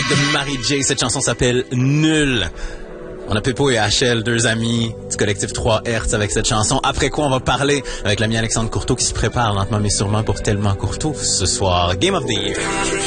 de Mary J. Cette chanson s'appelle Nul. On a Peppo et HL, deux amis du collectif 3 Hertz avec cette chanson. Après quoi, on va parler avec l'ami Alexandre Courteau qui se prépare lentement mais sûrement pour Tellement Courteau ce soir. Game of the Year.